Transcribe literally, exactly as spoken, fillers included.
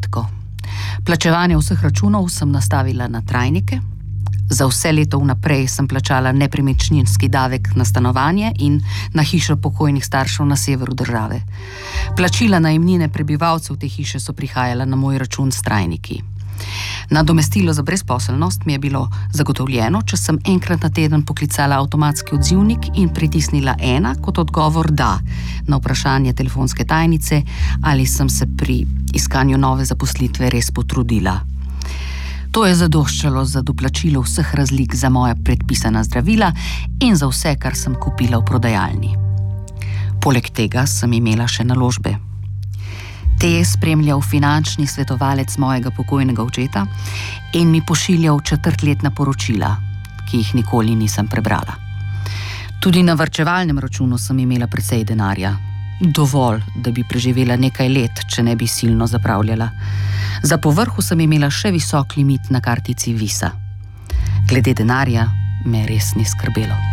redko. Plačevanje vseh računov sem nastavila na trajnike. Za vse leto vnaprej sem plačala nepremičninski davek na stanovanje in na hišo pokojnih staršev na severu države. Plačila najemnine prebivalcev te hiše so prihajala na moj račun s trajniki. Nadomestilo za brezposelnost mi je bilo zagotovljeno, če sem enkrat na teden poklicala avtomatski odzivnik in pritisnila ena kot odgovor da na vprašanje telefonske tajnice, ali sem se pri iskanju nove zaposlitve res potrudila. To je zadoščalo za doplačilo vseh razlik za moja predpisana zdravila in za vse, kar sem kupila v prodajalni. Poleg tega sem imela še naložbe. Te je spremljal finančni svetovalec mojega pokojnega očeta in mi pošiljal četrtletna poročila, ki jih nikoli nisem prebrala. Tudi na varčevalnem računu sem imela precej denarja. Dovolj, da bi preživela nekaj let, če ne bi silno zapravljala. Za povrhu sem imela še visok limit na kartici Visa. Glede denarja me res ni skrbelo.